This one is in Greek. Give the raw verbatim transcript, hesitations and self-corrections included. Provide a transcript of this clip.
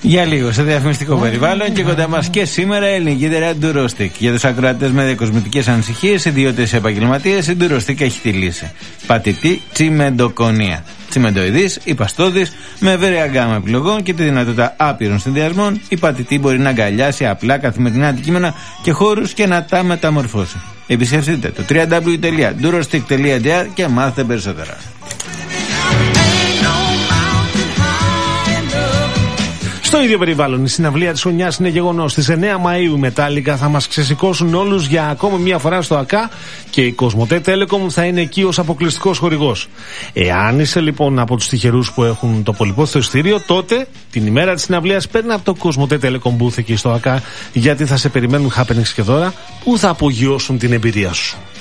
Για λίγο, σε διαφημιστικό περιβάλλον και κοντά μας και σήμερα η ελληνική εταιρεία Durostic. Για τους ακροατές με διακοσμητικές ανησυχίες, ιδιώτες επαγγελματίες, η Durostic έχει τη λύση. Πατητή τσιμεντοκονία. Τσιμεντοειδής ή παστόδης, με ευρεία γκάμα επιλογών και τη δυνατότητα άπειρων συνδυασμών, η πατητή μπορεί να αγκαλιάσει απλά καθημερινά αντικείμενα και χώρους και να τα μεταμορφώσει. Επισκεφτείτε το double-u double-u double-u τελεία durostic τελεία gr και μάθετε περισσότερα. Στο ίδιο περιβάλλον, η συναυλία της χρονιάς είναι γεγονός. Στις εννέα Μαΐου οι Metallica θα μας ξεσηκώσουν όλους για ακόμη μια φορά στο ΑΚΑ και η Cosmote Telecom θα είναι εκεί ως αποκλειστικός χορηγός. Εάν είσαι λοιπόν από τους τυχερούς που έχουν το πολυπόθητο εισιτήριο, τότε την ημέρα της συναυλίας παίρνει από το Cosmote Telecom booth εκεί στο ΑΚΑ, γιατί θα σε περιμένουν happenings και δώρα που θα απογειώσουν την εμπειρία σου.